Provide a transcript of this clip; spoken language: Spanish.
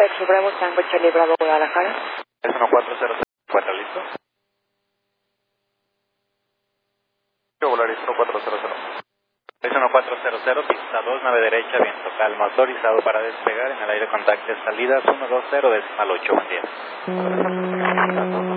Taxi Bravo, Tango Charlie Bravo, Guadalajara. Es 1404, ¿listo? Volaris 1400. Es 1400, pista 2, nave derecha, viento calmo, autorizado para despegar en el aire contacto salidas 120 decimal 8, buen día.